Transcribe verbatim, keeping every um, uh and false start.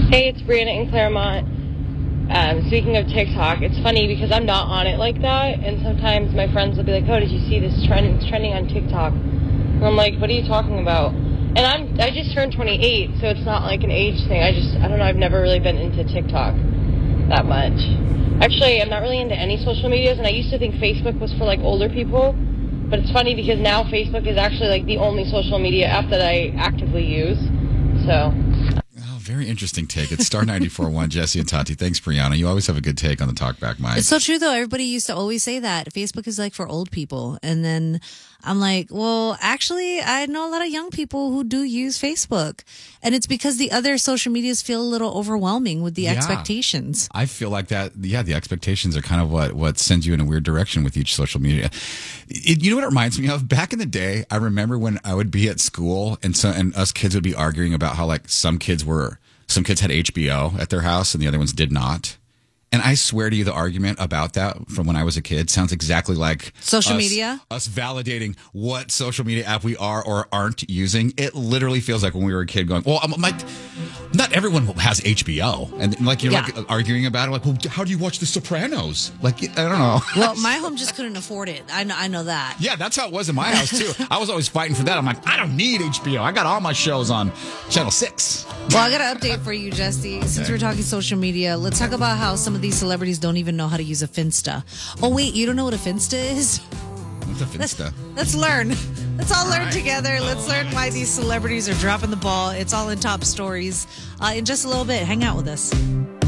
Hey, it's Brianna in Claremont. Um, speaking of TikTok, it's funny because I'm not on it like that, and sometimes my friends will be like, "Oh, did you see this trend? It's trending on TikTok." And I'm like, "What are you talking about?" And I'm I just turned twenty-eight, so it's not like an age thing. I just I don't know. I've never really been into TikTok that much. Actually, I'm not really into any social medias, and I used to think Facebook was for like older people. But it's funny because now Facebook is actually like the only social media app that I actively use. So. Oh, very interesting take. It's Star ninety-four point one, Jesse and Tati. Thanks, Brianna. You always have a good take on the Talkback Mike. It's so true, though. Everybody used to always say that. Facebook is like for old people. And then I'm like, well, actually, I know a lot of young people who do use Facebook. And it's because the other social medias feel a little overwhelming with the Yeah. expectations. I feel like that, yeah, the expectations are kind of what, what sends you in a weird direction with each social media. It, you know what it reminds me of? Back in the day, I remember when I would be at school and so and us kids would be arguing about how like some kids were, some kids had H B O at their house and the other ones did not. And I swear to you, the argument about that from when I was a kid sounds exactly like Social us, media? Us validating what social media app we are or aren't using. It literally feels like when we were a kid going, well, I'm, my, not everyone has H B O. And like you're Yeah. like arguing about it. Like, well, how do you watch The Sopranos? Like, I don't know. Well, my home just couldn't afford it. I know, I know that. Yeah, that's how it was in my house, too. I was always fighting for that. I'm like, I don't need H B O. I got all my shows on Channel six. Well, I got an update for you, Jesse. Since we're talking social media, let's talk about how some of these celebrities don't even know how to use a Finsta. Oh, wait, you don't know what a Finsta is? What's a Finsta? Let's learn. Let's all learn right. together. Let's learn why these celebrities are dropping the ball. It's all in Top Stories. Uh, in just a little bit. Hang out with us.